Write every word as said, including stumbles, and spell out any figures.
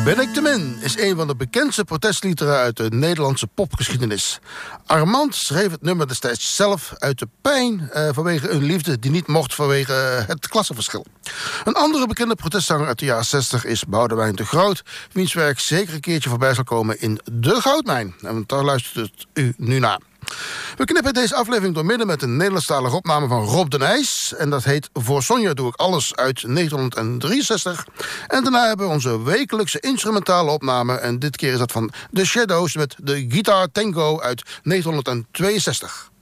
Ben ik te min is een van de bekendste protestliederen uit de Nederlandse popgeschiedenis. Armand schreef het nummer destijds zelf uit de pijn eh, vanwege een liefde die niet mocht vanwege eh, het klassenverschil. Een andere bekende protestzanger uit de jaren zestig is Boudewijn de Groot, wiens werk zeker een keertje voorbij zal komen in De Goudmijn. En daar luistert het u nu naar. We knippen deze aflevering door midden met een Nederlandstalige opname van Rob de Nijs. En dat heet Voor Sonja doe ik alles uit negentien drieënzestig. En daarna hebben we onze wekelijkse instrumentale opname. En dit keer is dat van The Shadows met de Guitar Tango uit negentien tweeënzestig.